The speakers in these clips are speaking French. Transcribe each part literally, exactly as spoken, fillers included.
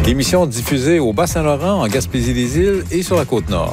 Émission diffusée au Bas-Saint-Laurent, en Gaspésie-les-Îles et sur la Côte-Nord.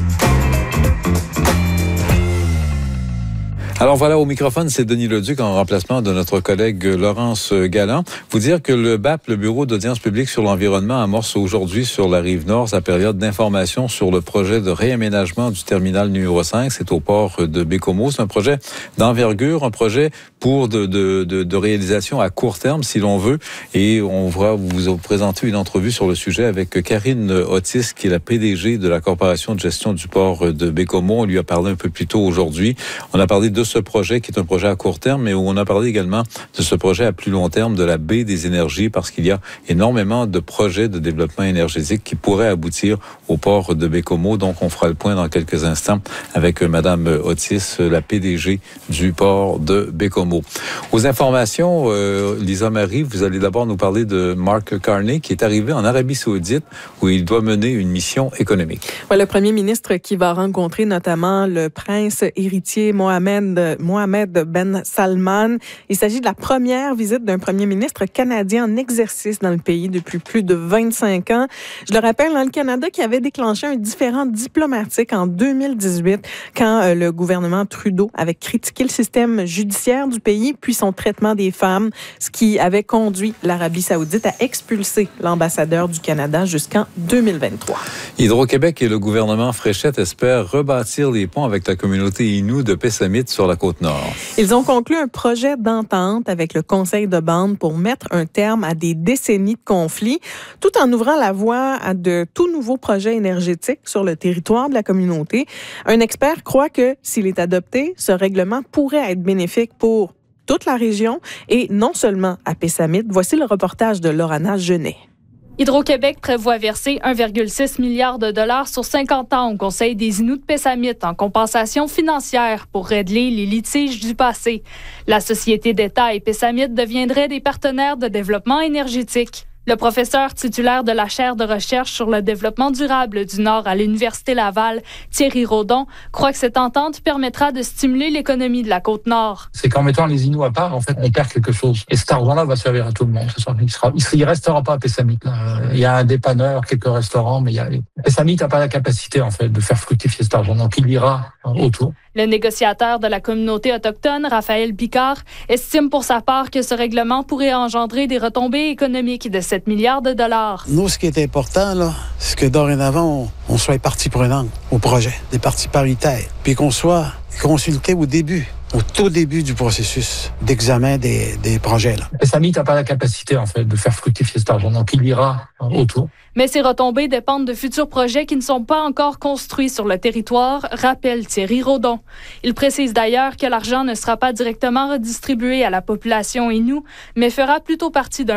Alors voilà, au microphone, c'est Denis Leduc en remplacement de notre collègue Laurence Galland. Vous dire que le B A P, le Bureau d'audience publique sur l'environnement, amorce aujourd'hui sur la Rive-Nord sa période d'information sur le projet de réaménagement du terminal numéro cinq. C'est au port de Bécomo. C'est un projet d'envergure, un projet pour de, de, de, de réalisation à court terme, si l'on veut. Et on va vous présenter une entrevue sur le sujet avec Karine Otis, qui est la P D G de la Corporation de gestion du port de Bécomo. On lui a parlé un peu plus tôt aujourd'hui. On a parlé de ce projet qui est un projet à court terme, mais où on a parlé également de ce projet à plus long terme de la baie des énergies, parce qu'il y a énormément de projets de développement énergétique qui pourraient aboutir au port de Bécomo. Donc, on fera le point dans quelques instants avec Madame Otis, la P D G du port de Bécomo. Aux informations, euh, Lisa Marie, vous allez d'abord nous parler de Mark Carney, qui est arrivé en Arabie Saoudite, où il doit mener une mission économique. Ouais, le premier ministre qui va rencontrer notamment le prince héritier Mohamed Mohamed Ben Salman. Il s'agit de la première visite d'un premier ministre canadien en exercice dans le pays depuis plus de vingt-cinq ans. Je le rappelle, dans le Canada qui avait déclenché un différend diplomatique en deux mille dix-huit quand euh, le gouvernement Trudeau avait critiqué le système judiciaire du pays puis son traitement des femmes, ce qui avait conduit l'Arabie Saoudite à expulser l'ambassadeur du Canada jusqu'en deux mille vingt-trois. Hydro-Québec et le gouvernement Fréchette espèrent rebâtir les ponts avec la communauté Innu de Pessamit sur la Côte-Nord. Ils ont conclu un projet d'entente avec le conseil de bande pour mettre un terme à des décennies de conflits, tout en ouvrant la voie à de tout nouveaux projets énergétiques sur le territoire de la communauté. Un expert croit que, s'il est adopté, ce règlement pourrait être bénéfique pour toute la région et non seulement à Pessamit. Voici le reportage de Lorana Genet. Hydro-Québec prévoit verser un virgule six milliard de dollars sur cinquante ans au Conseil des Inuits de Pessamit en compensation financière pour régler les litiges du passé. La Société d'État et Pessamit deviendraient des partenaires de développement énergétique. Le professeur titulaire de la chaire de recherche sur le développement durable du Nord à l'Université Laval, Thierry Rodon, croit que cette entente permettra de stimuler l'économie de la Côte-Nord. C'est qu'en mettant les Inuits à part, en fait, on perd quelque chose. Et cet argent-là va servir à tout le monde. Il sera, il restera pas à Pessamit. Il y a un dépanneur, quelques restaurants, mais il y a... Pessamit n'a pas la capacité, en fait, de faire fructifier cet argent. Donc, il ira autour. Le négociateur de la communauté autochtone, Raphaël Picard, estime pour sa part que ce règlement pourrait engendrer des retombées économiques de sept milliards de dollars. Nous, ce qui est important, là, c'est que dorénavant, on, on soit partie prenante au projet, des parties paritaires, puis qu'on soit consulté au début, au tout début du processus d'examen des, des projets. Pessamit n'a pas la capacité, en fait, de faire fructifier cet argent. Donc, il ira autour. Mais ces retombées dépendent de futurs projets qui ne sont pas encore construits sur le territoire, rappelle Thierry Rodon. Il précise d'ailleurs que l'argent ne sera pas directement redistribué à la population Innu, mais fera plutôt partie d'un